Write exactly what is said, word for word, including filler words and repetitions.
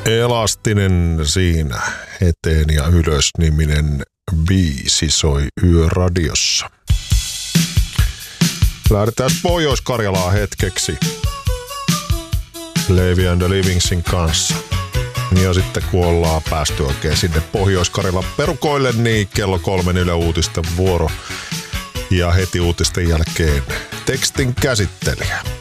Elastinen siinä eteen ja ylös niminen biisi soi Yöradiossa. Lähdetään Pohjois-Karjalaan hetkeksi Levi and the Livingsin kanssa. Ja sitten kun ollaan päästy oikein sinne Pohjois-Karjalan perukoille, niin kello kolmen Yle Uutisten vuoro. Ja heti uutisten jälkeen tekstin käsittelijä.